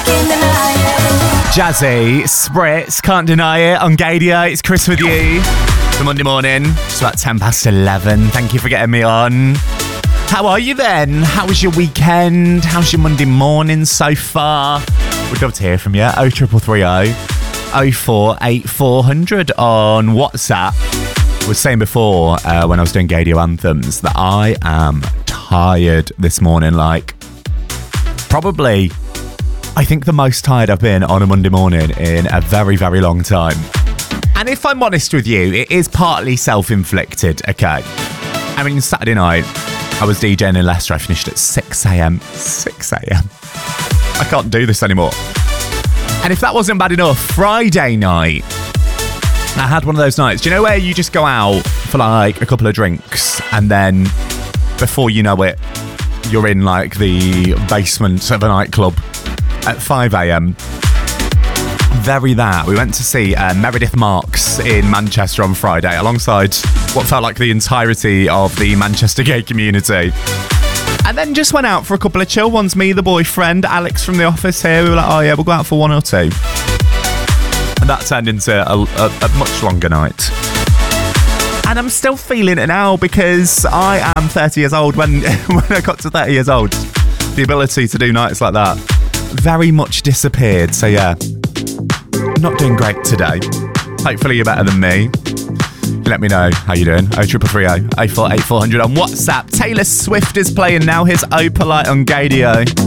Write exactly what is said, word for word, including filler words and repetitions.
Jazzy, Spritz, can't deny it. On Gadia, it's Chris with you. For Monday morning, it's about ten past eleven. Thank you for getting me on. How are you then? How was your weekend? How's your Monday morning so far? We'd love to hear from you. oh three three three oh oh four eight four hundred on WhatsApp. I was saying before uh, when I was doing Gadio anthems that I am tired this morning. Like, probably, I think the most tired I've been on a Monday morning in a very, very long time. And if I'm honest with you, it is partly self-inflicted, okay? I mean, Saturday night, I was DJing in Leicester. I finished at six a.m. six a.m. I can't do this anymore. And if that wasn't bad enough, Friday night, I had one of those nights. Do you know where you just go out for like a couple of drinks and then before you know it, you're in like the basement of a nightclub at five a.m. Very that. We went to see uh, Meredith Marks in Manchester on Friday alongside what felt like the entirety of the Manchester gay community. And then just went out for a couple of chill ones. Me, the boyfriend, Alex from the office here. We were like, oh yeah, we'll go out for one or two. And that turned into a, a, a much longer night. And I'm still feeling it now because I am thirty years old. When, when I got to thirty years old, the ability to do nights like that very much disappeared. So yeah, not doing great today. Hopefully you're better than me. Let me know how you're doing. oh three three three oh oh four eight four hundred on WhatsApp. Taylor Swift is playing now. Here's Opalite on Gadio.